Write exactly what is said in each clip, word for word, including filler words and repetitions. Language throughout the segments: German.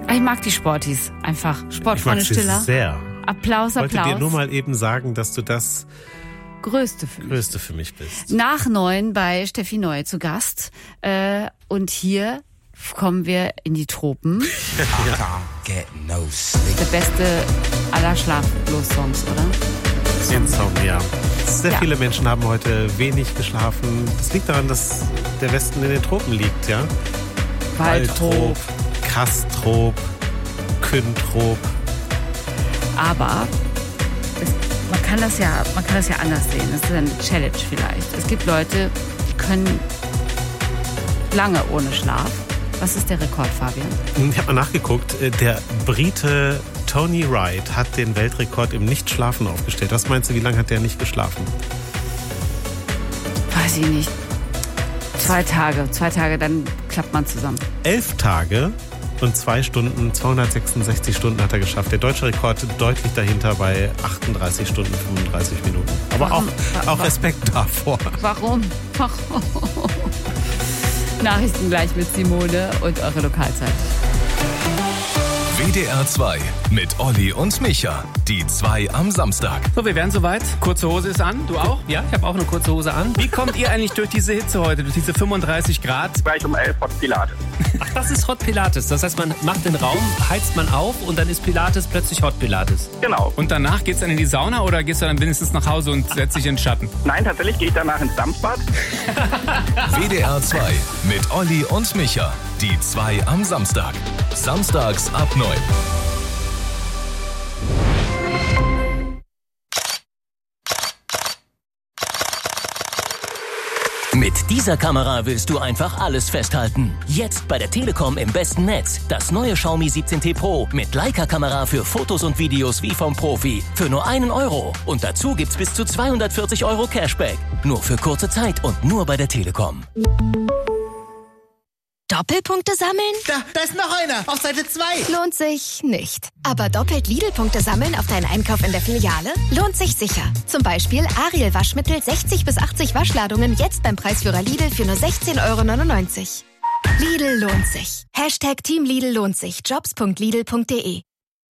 Ich mag die Sportis einfach. Sportfreunde Stiller. Ich mag sie sehr. Applaus, Applaus. Ich wollte dir nur mal eben sagen, dass du das Größte für mich, Größte für mich bist. Nach neun bei Steffi Neu zu Gast. Äh, und hier kommen wir in die Tropen. Der beste aller Schlaflos-Songs, oder? Den Song, ja. Sehr ja. viele Menschen haben heute wenig geschlafen. Das liegt daran, dass der Westen in den Tropen liegt, ja? Waldtrop, Kastrop, Kyntrop. Aber es, man kann das ja, man kann das ja anders sehen. Das ist eine Challenge vielleicht. Es gibt Leute, die können lange ohne Schlaf. Was ist der Rekord, Fabian? Ich habe mal nachgeguckt. Der Brite Tony Wright hat den Weltrekord im Nichtschlafen aufgestellt. Was meinst du, wie lange hat der nicht geschlafen? Weiß ich nicht. Zwei Tage. Zwei Tage, dann klappt man zusammen. Elf Tage und zwei Stunden, zweihundertsechsundsechzig Stunden hat er geschafft. Der deutsche Rekord deutlich dahinter bei achtunddreißig Stunden, fünfunddreißig Minuten. Aber Warum? auch, auch Respekt davor. Warum? Warum? Nachrichten gleich mit Simone und eure Lokalzeit. W D R zwei mit Olli und Micha. Die zwei am Samstag. So, wir wären soweit. Kurze Hose ist an. Du auch? Ja, ich habe auch eine kurze Hose an. Wie kommt ihr eigentlich durch diese Hitze heute, durch diese fünfunddreißig Grad? Gleich um elf Hot Pilates. Ach, das ist Hot Pilates. Das heißt, man macht den Raum, heizt man auf und dann ist Pilates plötzlich Hot Pilates. Genau. Und danach geht's dann in die Sauna oder gehst du dann wenigstens nach Hause und setzt dich in den Schatten? Nein, tatsächlich gehe ich danach ins Dampfbad. W D R zwei mit Olli und Micha. Die zwei am Samstag. Samstags ab neun. Mit dieser Kamera willst du einfach alles festhalten. Jetzt bei der Telekom im besten Netz. Das neue Xiaomi siebzehn T Pro mit Leica-Kamera für Fotos und Videos wie vom Profi. Für nur einen Euro. Und dazu gibt's bis zu zweihundertvierzig Euro Cashback. Nur für kurze Zeit und nur bei der Telekom. Doppelpunkte sammeln? Da, da ist noch einer, auf Seite zwei. Lohnt sich nicht. Aber doppelt Lidl-Punkte sammeln auf deinen Einkauf in der Filiale? Lohnt sich sicher. Zum Beispiel Ariel Waschmittel sechzig bis achtzig Waschladungen jetzt beim Preisführer Lidl für nur sechzehn Euro neunundneunzig. Lidl lohnt sich. Hashtag Team Lidl lohnt sich. Jobs punkt lidl punkt de.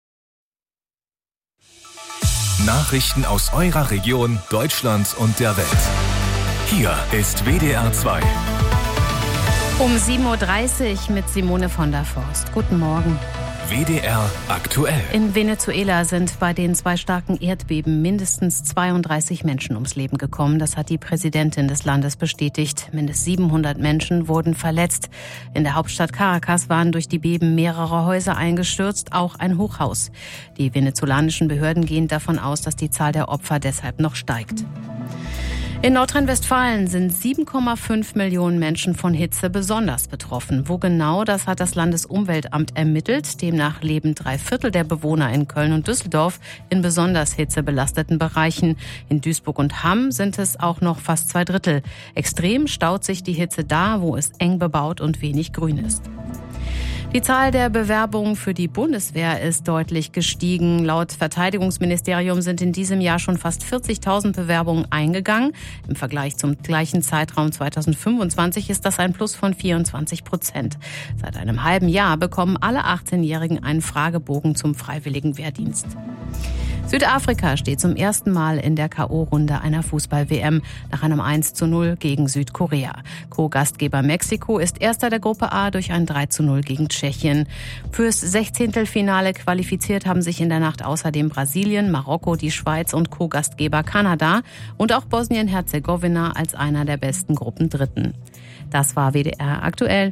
Nachrichten aus eurer Region, Deutschland und der Welt. Hier ist W D R zwei. Um sieben Uhr dreißig mit Simone von der Forst. Guten Morgen. W D R aktuell. In Venezuela sind bei den zwei starken Erdbeben mindestens zweiunddreißig Menschen ums Leben gekommen. Das hat die Präsidentin des Landes bestätigt. Mindestens siebenhundert Menschen wurden verletzt. In der Hauptstadt Caracas waren durch die Beben mehrere Häuser eingestürzt, auch ein Hochhaus. Die venezolanischen Behörden gehen davon aus, dass die Zahl der Opfer deshalb noch steigt. In Nordrhein-Westfalen sind sieben Komma fünf Millionen Menschen von Hitze besonders betroffen. Wo genau, das hat das Landesumweltamt ermittelt. Demnach leben drei Viertel der Bewohner in Köln und Düsseldorf in besonders hitzebelasteten Bereichen. In Duisburg und Hamm sind es auch noch fast zwei Drittel. Extrem staut sich die Hitze da, wo es eng bebaut und wenig Grün ist. Die Zahl der Bewerbungen für die Bundeswehr ist deutlich gestiegen. Laut Verteidigungsministerium sind in diesem Jahr schon fast vierzigtausend Bewerbungen eingegangen. Im Vergleich zum gleichen Zeitraum zweitausendfünfundzwanzig ist das ein Plus von vierundzwanzig Prozent. Seit einem halben Jahr bekommen alle achtzehnjährigen einen Fragebogen zum freiwilligen Wehrdienst. Südafrika steht zum ersten Mal in der K O-Runde einer Fußball-W M nach einem eins zu null gegen Südkorea. Co-Gastgeber Mexiko ist erster der Gruppe A durch ein drei zu null gegen Tschechien. Fürs Sechzehntelfinale qualifiziert haben sich in der Nacht außerdem Brasilien, Marokko, die Schweiz und Co-Gastgeber Kanada und auch Bosnien-Herzegowina als einer der besten Gruppendritten. Das war W D R aktuell.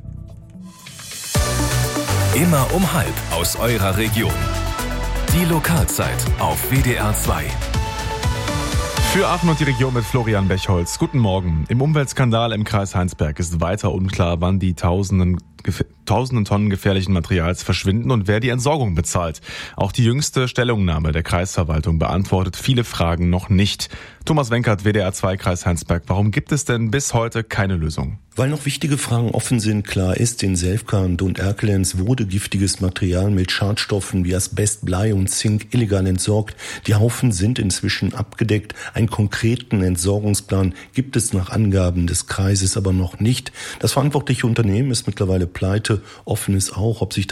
Immer um halb aus eurer Region. Die Lokalzeit auf W D R zwei. Für Aachen und die Region mit Florian Bechholz. Guten Morgen. Im Umweltskandal im Kreis Heinsberg ist weiter unklar, wann die tausenden, gef- tausenden Tonnen gefährlichen Materials verschwinden und wer die Entsorgung bezahlt. Auch die jüngste Stellungnahme der Kreisverwaltung beantwortet viele Fragen noch nicht. Thomas Wenkert, W D R zwei Kreis Heinsberg. Warum gibt es denn bis heute keine Lösung? Weil noch wichtige Fragen offen sind. Klar ist, in Selfkant und Erkelenz wurde giftiges Material mit Schadstoffen wie Asbest, Blei und Zink illegal entsorgt. Die Haufen sind inzwischen abgedeckt. Einen konkreten Entsorgungsplan gibt es nach Angaben des Kreises aber noch nicht. Das verantwortliche Unternehmen ist mittlerweile pleite. Offen ist auch, ob sich